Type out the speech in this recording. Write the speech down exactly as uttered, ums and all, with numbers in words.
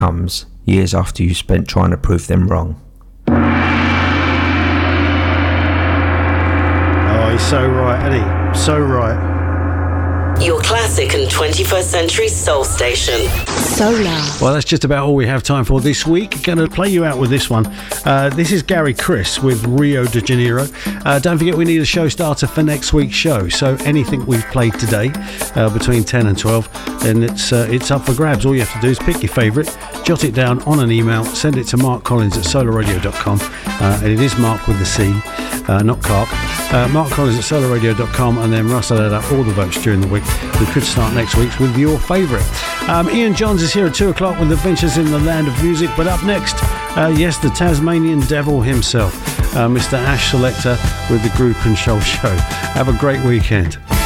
comes years after you spent trying to prove them wrong. Oh, he's so right, isn't he? So right. Your classic and twenty-first century soul station. Solar. Well, that's just about all we have time for this week. Going to play you out with this one. Uh, this is Gary Chris with Rio de Janeiro. Uh, don't forget we need a show starter for next week's show. So anything we've played today uh, between ten and twelve, then it's uh, it's up for grabs. All you have to do is pick your favourite, jot it down on an email, send it to Mark Collins at solar radio dot com. Uh, and it is Mark with the C, uh, not Clark. Uh, Mark Collins at solar radio dot com, and then Russell add up all the votes during the week. We could start next week's with your favourite. Um, Ian Johns is here at two o'clock with Adventures in the Land of Music, but up next, uh, yes, the Tasmanian Devil himself, uh, Mister Ash Selector with the Groove Control Show. Have a great weekend.